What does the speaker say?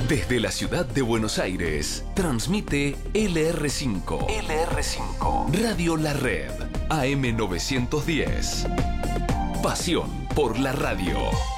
Desde la ciudad de Buenos Aires, transmite LR5. LR5. Radio La Red. AM 910. Pasión por la radio.